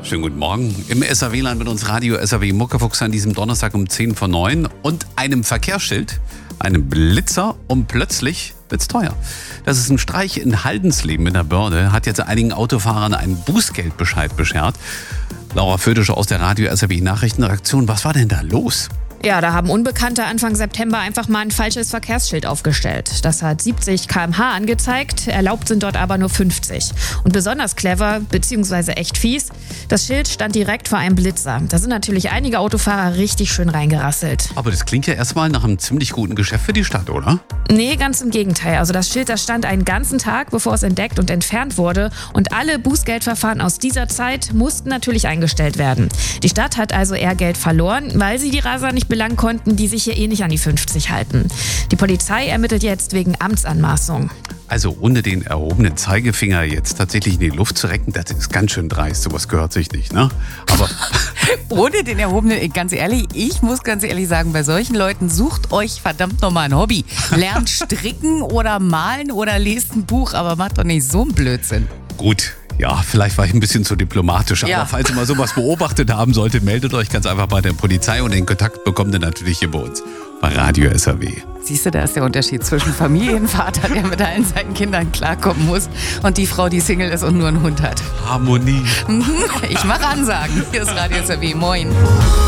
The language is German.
Schönen guten Morgen. Im SAW-Land mit uns Radio SAW Muckefuchs an diesem Donnerstag um 10:09 und einem Verkehrsschild, einem Blitzer und plötzlich wird's teuer. Das ist ein Streich in Haldensleben in der Börde, hat jetzt einigen Autofahrern einen Bußgeldbescheid beschert. Laura Födische aus der Radio SAW Nachrichtenredaktion. Was war denn da los? Ja, da haben Unbekannte Anfang September einfach mal ein falsches Verkehrsschild aufgestellt. Das hat 70 km/h angezeigt, erlaubt sind dort aber nur 50. Und besonders clever, beziehungsweise echt fies, das Schild stand direkt vor einem Blitzer. Da sind natürlich einige Autofahrer richtig schön reingerasselt. Aber das klingt ja erstmal nach einem ziemlich guten Geschäft für die Stadt, oder? Nee, ganz im Gegenteil. Also das Schild, das stand einen ganzen Tag, bevor es entdeckt und entfernt wurde. Und alle Bußgeldverfahren aus dieser Zeit mussten natürlich eingestellt werden. Die Stadt hat also eher Geld verloren, weil sie die Raser nicht belangen konnten, die sich hier nicht an die 50 halten. Die Polizei ermittelt jetzt wegen Amtsanmaßung. Also ohne den erhobenen Zeigefinger jetzt tatsächlich in die Luft zu recken, das ist ganz schön dreist. Sowas gehört sich nicht, ne? Aber ohne den erhobenen, ganz ehrlich, ich muss ganz ehrlich sagen, bei solchen Leuten sucht euch verdammt nochmal ein Hobby. Lernt stricken oder malen oder lest ein Buch, aber macht doch nicht so einen Blödsinn. gut, ja, vielleicht war ich ein bisschen zu diplomatisch, aber falls ihr mal sowas beobachtet haben solltet, meldet euch ganz einfach bei der Polizei und den Kontakt bekommt ihr natürlich hier bei uns bei Radio SAW. Siehst du, da ist der Unterschied zwischen Familienvater, der mit allen seinen Kindern klarkommen muss, und die Frau, die Single ist und nur einen Hund hat. Harmonie. Ich mache Ansagen. Hier ist Radio SAW. Moin.